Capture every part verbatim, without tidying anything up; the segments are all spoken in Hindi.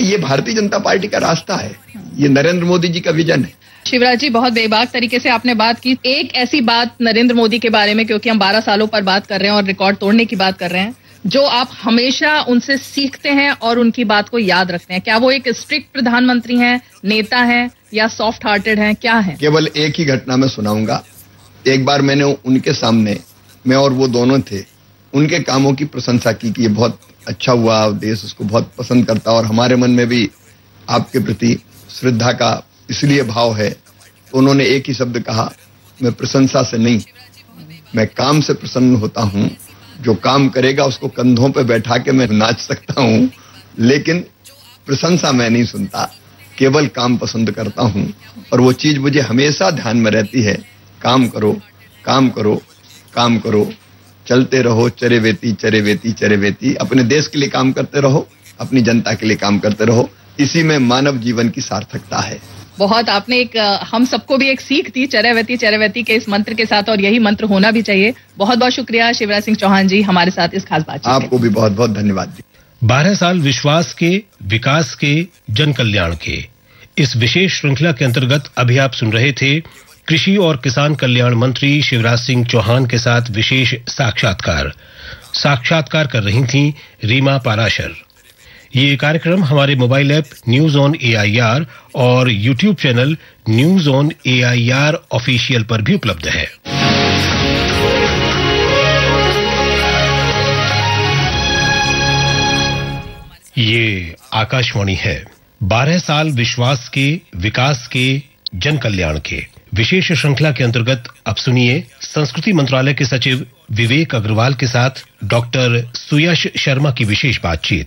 ये भारतीय जनता पार्टी का रास्ता है, ये नरेंद्र मोदी जी का विजन है। शिवराज जी, बहुत बेबाक तरीके से आपने बात की। एक ऐसी बात नरेंद्र मोदी के बारे में, क्योंकि हम बारह सालों पर बात कर रहे हैं और रिकॉर्ड तोड़ने की बात कर रहे हैं, जो आप हमेशा उनसे सीखते हैं और उनकी बात को याद रखते हैं, क्या वो एक स्ट्रिक्ट प्रधानमंत्री हैं, नेता हैं या सॉफ्ट हार्टेड हैं, क्या है? केवल एक ही घटना मैं सुनाऊंगा। एक बार मैंने उनके सामने, मैं और वो दोनों थे, उनके कामों की प्रशंसा की कि ये बहुत अच्छा हुआ, देश उसको बहुत पसंद करता और हमारे मन में भी आपके प्रति श्रद्धा का इसलिए भाव है। तो उन्होंने एक ही शब्द कहा, मैं प्रशंसा से नहीं, मैं काम से प्रसन्न होता हूं। जो काम करेगा उसको कंधों पे बैठा के मैं नाच सकता हूं, लेकिन प्रशंसा मैं नहीं सुनता, केवल काम पसंद करता हूं। और वो चीज मुझे हमेशा ध्यान में रहती है, काम करो, काम करो, काम करो, चलते रहो, चरे वेती चरे वेती चरे वेती। अपने देश के लिए काम करते रहो, अपनी जनता के लिए काम करते रहो, इसी में मानव जीवन की सार्थकता है। बहुत आपने एक हम सबको भी एक सीख दी चरैवेती चरैवेती के इस मंत्र के साथ, और यही मंत्र होना भी चाहिए। बहुत बहुत शुक्रिया शिवराज सिंह चौहान जी हमारे साथ इस खास बातचीत। आपको भी बहुत बहुत धन्यवाद जी। बारह साल विश्वास के, विकास के, जन कल्याण के, इस विशेष श्रृंखला के अंतर्गत अभी आप सुन रहे थे कृषि और किसान कल्याण मंत्री शिवराज सिंह चौहान के साथ विशेष साक्षात्कार। साक्षात्कार कर रही थीं रीमा पाराशर। ये कार्यक्रम हमारे mobile app news on AIR और YouTube channel news on AIR official पर भी उपलब्ध है। ये आकाशवाणी है। बारह साल विश्वास के, विकास के, जन कल्याण के विशेष श्रृंखला के अंतर्गत अब सुनिए संस्कृति मंत्रालय के सचिव विवेक अग्रवाल के साथ डॉक्टर सुयश शर्मा की विशेष बातचीत।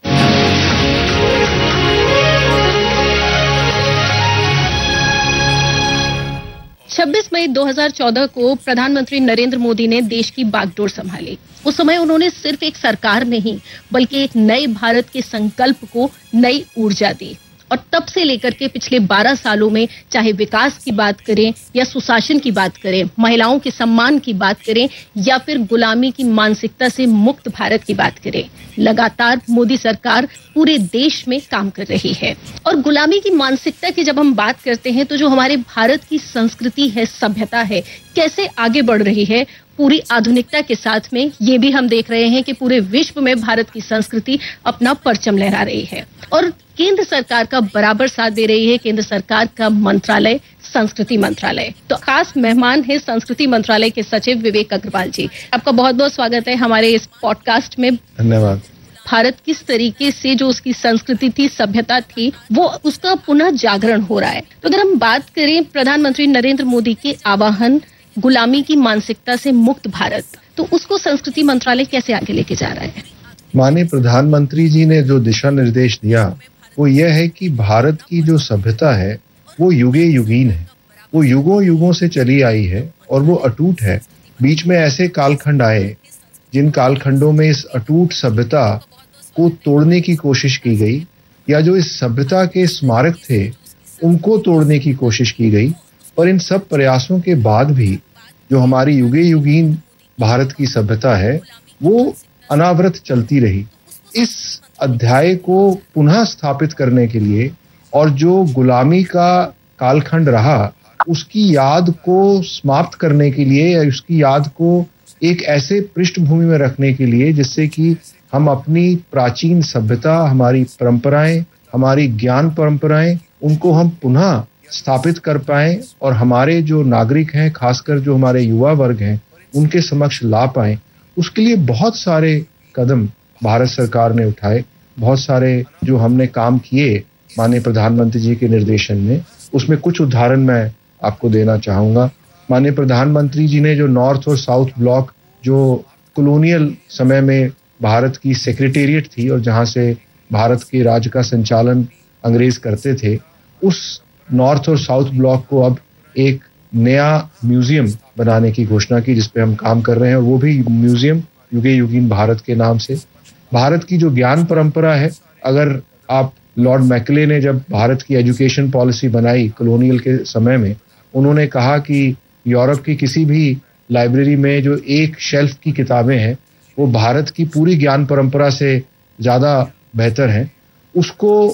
छब्बीस मई दो हज़ार चौदह को प्रधानमंत्री नरेंद्र मोदी ने देश की बागडोर संभाली। उस समय उन्होंने सिर्फ एक सरकार नहीं बल्कि एक नए भारत के संकल्प को नई ऊर्जा दी, और तब से लेकर के पिछले बारह सालों में चाहे विकास की बात करें या सुशासन की बात करें, महिलाओं के सम्मान की बात करें या फिर गुलामी की मानसिकता से मुक्त भारत की बात करें, लगातार मोदी सरकार पूरे देश में काम कर रही है। और गुलामी की मानसिकता की जब हम बात करते हैं तो जो हमारे भारत की संस्कृति है, सभ्यता है, कैसे आगे बढ़ रही है पूरी आधुनिकता के साथ में, ये भी हम देख रहे हैं कि पूरे विश्व में भारत की संस्कृति अपना परचम लहरा रही है। और केंद्र सरकार का बराबर साथ दे रही है केंद्र सरकार का मंत्रालय, संस्कृति मंत्रालय। तो खास मेहमान है संस्कृति मंत्रालय के सचिव विवेक अग्रवाल जी। आपका बहुत बहुत स्वागत है हमारे इस पॉडकास्ट में। धन्यवाद। भारत किस तरीके से जो उसकी संस्कृति थी, सभ्यता थी, वो उसका पुनः जागरण हो रहा है। तो अगर हम बात करें प्रधानमंत्री नरेंद्र मोदी के आह्वान गुलामी की मानसिकता से मुक्त भारत, तो उसको संस्कृति मंत्रालय कैसे आगे लेके जा रहा है? माननीय प्रधानमंत्री जी ने जो दिशा निर्देश दिया वो यह है कि भारत की जो सभ्यता है वो युगे युगीन है, वो युगों युगों से चली आई है और वो अटूट है। बीच में ऐसे कालखंड आए जिन कालखंडों में इस अटूट सभ्यता को तोड़ने की कोशिश की गई, या जो इस सभ्यता के स्मारक थे उनको तोड़ने की कोशिश की गई। और इन सब प्रयासों के बाद भी जो हमारी युगे युगीन भारत की सभ्यता है वो अनावरत चलती रही। इस अध्याय को पुनः स्थापित करने के लिए और जो गुलामी का कालखंड रहा उसकी याद को समाप्त करने के लिए, या उसकी याद को एक ऐसे पृष्ठभूमि में रखने के लिए जिससे कि हम अपनी प्राचीन सभ्यता, हमारी परंपराएं, हमारी ज्ञान परंपराएं, उनको हम पुनः स्थापित कर पाएं और हमारे जो नागरिक हैं, खासकर जो हमारे युवा वर्ग हैं, उनके समक्ष ला पाएं। उसके लिए बहुत सारे कदम भारत सरकार ने उठाए, बहुत सारे जो हमने काम किए माननीय प्रधानमंत्री जी के निर्देशन में। उसमें कुछ उदाहरण मैं आपको देना चाहूंगा। माननीय प्रधानमंत्री जी ने जो नॉर्थ और साउथ ब्लॉक, जो कॉलोनियल समय में भारत की सेक्रेटेरिएट थी और जहां से भारत के राज्य का संचालन अंग्रेज करते थे, उस नॉर्थ और साउथ ब्लॉक को अब एक नया म्यूजियम बनाने की घोषणा की, जिसपे हम काम कर रहे हैं। और वो भी म्यूजियम युगे युगीन भारत के नाम से। भारत की जो ज्ञान परंपरा है, अगर आप लॉर्ड मैकले ने जब भारत की एजुकेशन पॉलिसी बनाई कॉलोनियल के समय में, उन्होंने कहा कि यूरोप की किसी भी लाइब्रेरी में जो एक शेल्फ की किताबें हैं वो भारत की पूरी ज्ञान परंपरा से ज्यादा बेहतर हैं। उसको